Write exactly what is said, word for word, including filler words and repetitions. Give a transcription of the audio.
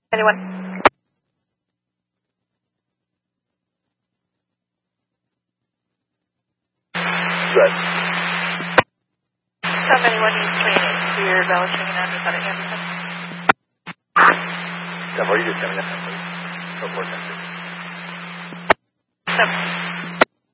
Anyone? Good. Some anyone needs training for your valid training on your Anderson. Steph, are you just coming up? Go for it. Steph.